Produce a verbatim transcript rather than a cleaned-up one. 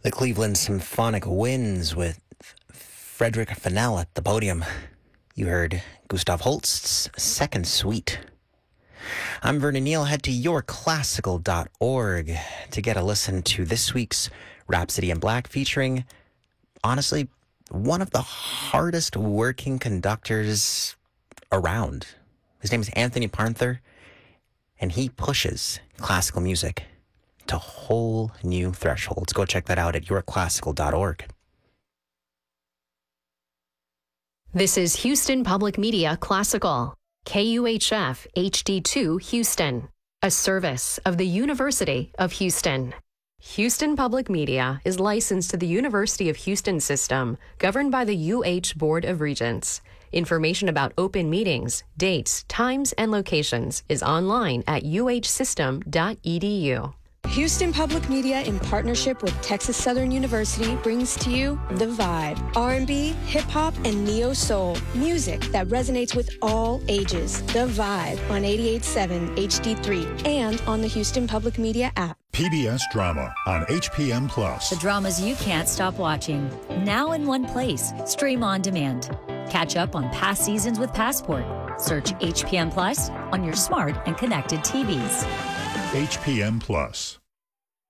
The Cleveland Symphonic Winds with Frederick Fennell at the podium. You heard Gustav Holst's Second Suite. I'm Vernon Neal. Head to your classical dot org to get a listen to this week's Rhapsody in Black, featuring, honestly, one of the hardest working conductors around. His name is Anthony Parnther, and he pushes classical music to whole new thresholds. Go check that out at your classical dot org. This is Houston Public Media Classical, K U H F H D two Houston, a service of the University of Houston. Houston Public Media is licensed to the University of Houston system, governed by the U H Board of Regents. Information about open meetings, dates, times, and locations is online at u h system dot e d u. Houston Public Media, in partnership with Texas Southern University, brings to you The Vibe. R and B, hip-hop, and neo-soul. Music that resonates with all ages. The Vibe on eighty-eight point seven H D three and on the Houston Public Media app. P B S Drama on H P M Plus. The dramas you can't stop watching. Now in one place. Stream on demand. Catch up on past seasons with Passport. Search H P M Plus on your smart and connected T Vs. H P M Plus.